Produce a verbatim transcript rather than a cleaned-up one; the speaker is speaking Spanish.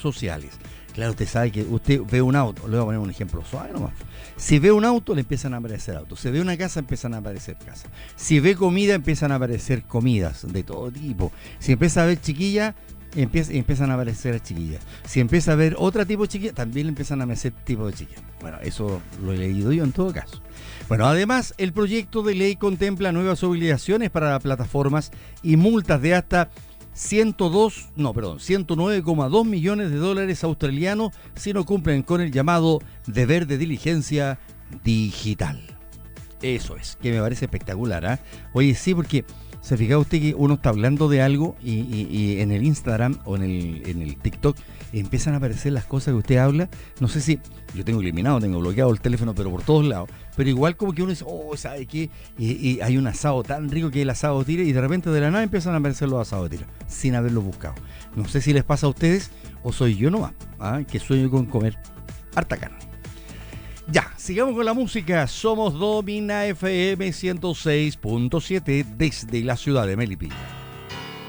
sociales. Claro, usted sabe que usted ve un auto, le voy a poner un ejemplo suave nomás. Si ve un auto, le empiezan a aparecer autos. Si ve una casa, empiezan a aparecer casas. Si ve comida, empiezan a aparecer comidas de todo tipo. Si empieza a ver chiquillas, empieza, empiezan a aparecer chiquillas. Si empieza a ver otro tipo de chiquillas, también le empiezan a aparecer tipo de chiquillas. Bueno, eso lo he leído yo en todo caso. Bueno, además, el proyecto de ley contempla nuevas obligaciones para plataformas y multas de hasta ciento dos, no, perdón, ciento nueve coma dos millones de dólares australianos si no cumplen con el llamado deber de diligencia digital. Eso es, que me parece espectacular, ¿ah? ¿eh? Oye, sí, porque se fija usted que uno está hablando de algo y, y, y en el Instagram o en el, en el TikTok empiezan a aparecer las cosas que usted habla. No sé si yo tengo eliminado, tengo bloqueado el teléfono, pero por todos lados. Pero igual como que uno dice, oh, ¿sabe qué? Y, y hay un asado tan rico que el asado tira y de repente de la nada empiezan a aparecer los asados tira, sin haberlo buscado. No sé si les pasa a ustedes o soy yo nomás, ¿ah? Que sueño con comer harta carne. Ya, sigamos con la música. Somos Domina F M ciento seis punto siete desde la ciudad de Melipilla.